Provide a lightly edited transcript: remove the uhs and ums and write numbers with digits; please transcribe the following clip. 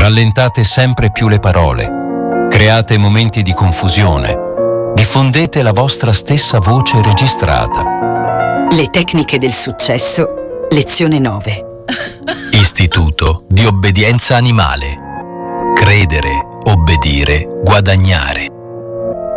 Rallentate sempre più le parole. Create momenti di confusione. Diffondete la vostra stessa voce registrata. Le tecniche del successo, lezione 9. Istituto di obbedienza animale. Credere, obbedire, guadagnare.